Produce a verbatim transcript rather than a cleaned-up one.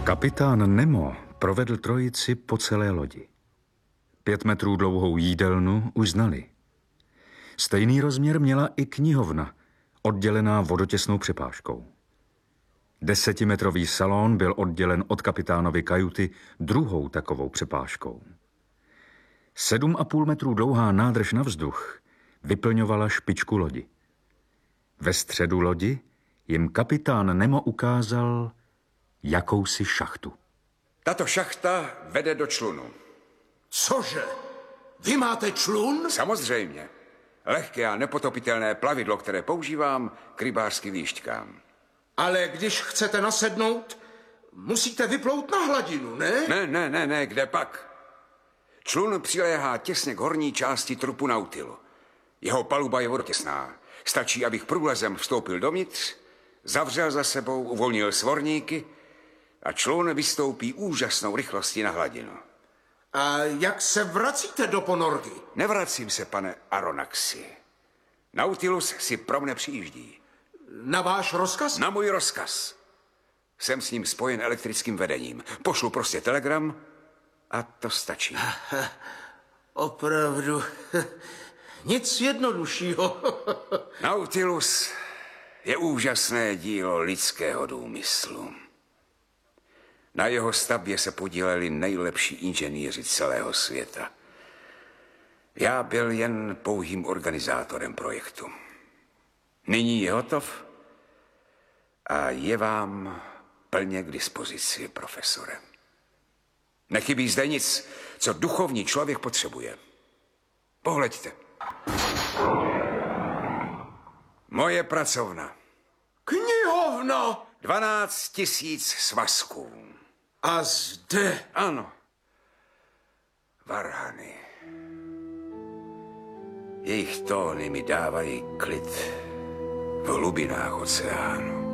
Kapitán Nemo provedl trojici po celé lodi. Pět metrů dlouhou jídelnu už znali. Stejný rozměr měla i knihovna, oddělená vodotěsnou přepážkou. Desetimetrový salon byl oddělen od kapitánovy kajuty druhou takovou přepážkou. Sedm a půl metrů dlouhá nádrž na vzduch vyplňovala špičku lodi. Ve středu lodi jim kapitán Nemo ukázal jakousi šachtu. Tato šachta vede do člunu. Cože? Vy máte člun? Samozřejmě. Lehké a nepotopitelné plavidlo, které používám k rybářským výšťkám. Ale když chcete nasednout, musíte vyplout na hladinu, ne? Ne, ne, ne, ne, kde pak? Člun přiléhá těsně k horní části trupu Nautilu. Jeho paluba je vodotěsná. Stačí, abych průlezem vstoupil dovnitř, zavřel za sebou, uvolnil svorníky a člun vystoupí úžasnou rychlostí na hladinu. A jak se vracíte do ponorky? Nevracím se, pane Aronaxi. Nautilus si pro mne přijíždí. Na váš rozkaz? Na můj rozkaz. Jsem s ním spojen elektrickým vedením. Pošlu prostě telegram a to stačí. Opravdu. Nic jednoduššího. Nautilus je úžasné dílo lidského důmyslu. Na jeho stavbě se podíleli nejlepší inženýři celého světa. Já byl jen pouhým organizátorem projektu. Nyní je hotov a je vám plně k dispozici, profesore. Nechybí zde nic, co duchovní člověk potřebuje. Pohleďte. Moje pracovna. Knihovna! Dvanáct tisíc svazků. A zde? Ano. Varhany. Jejich tóny mi dávají klid v hlubinách oceánu.